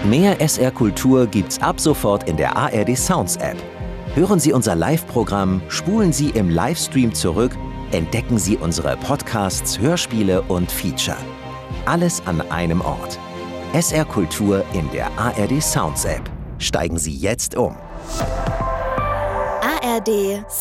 Mehr SR Kultur gibt's ab sofort in der ARD Sounds App. Hören Sie unser Live-Programm, spulen Sie im Livestream zurück, entdecken Sie unsere Podcasts, Hörspiele und Feature. Alles an einem Ort. SR Kultur in der ARD Sounds App. Steigen Sie jetzt um. ARD